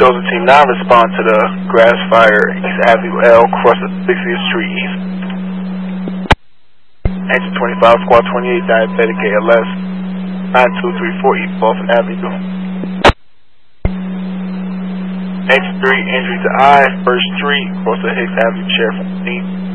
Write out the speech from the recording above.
Chosen Team 9 respond to the grass fire East Avenue L, cross of 60th Street East. Engine 25, Squad 28, diabetic ALS, 9234 East Boston Avenue. Engine 3, injury to eye, 1st Street, cross of Hicks Avenue, Sheriff.